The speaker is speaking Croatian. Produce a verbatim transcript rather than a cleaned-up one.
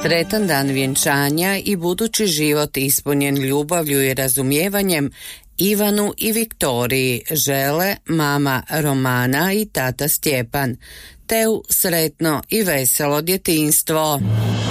Sretan dan vjenčanja i budući život ispunjen ljubavlju i razumijevanjem Ivanu i Viktoriji žele mama Romana i tata Stjepan, te u sretno i veselo djetinjstvo.